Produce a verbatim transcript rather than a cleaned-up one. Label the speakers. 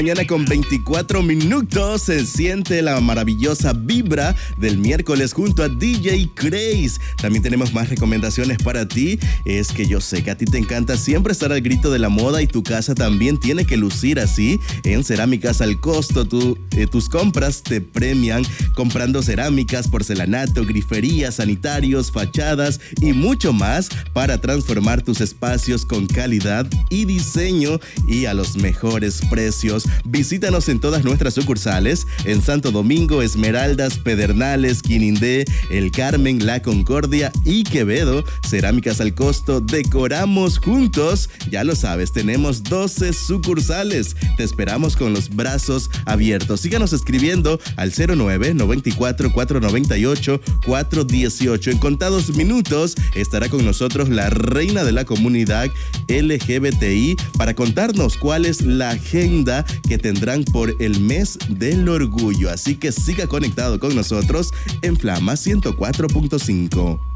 Speaker 1: Mañana con veinticuatro minutos se siente la maravillosa vibra del miércoles junto a D J Craze. También tenemos más recomendaciones para ti. Es que yo sé que a ti te encanta siempre estar al grito de la moda y tu casa también tiene que lucir así. En Cerámicas al Costo, tu, eh, tus compras te premian comprando cerámicas, porcelanato, griferías, sanitarios, fachadas y mucho más para transformar tus espacios con calidad y diseño y a los mejores precios. Visítanos en todas nuestras sucursales, en Santo Domingo, Esmeraldas, Pedernales, Quinindé, El Carmen, La Concordia y Quevedo. Cerámicas al Costo, decoramos juntos. Ya lo sabes, tenemos doce sucursales. Te esperamos con los brazos abiertos. Síganos escribiendo al cero nueve, noventa y cuatro, cuatrocientos noventa y ocho, cuatrocientos dieciocho. En contados minutos estará con nosotros la reina de la comunidad L G B T I para contarnos cuál es la agenda que tendrán por el mes del orgullo. Así que siga conectado con nosotros en Flama ciento cuatro punto cinco.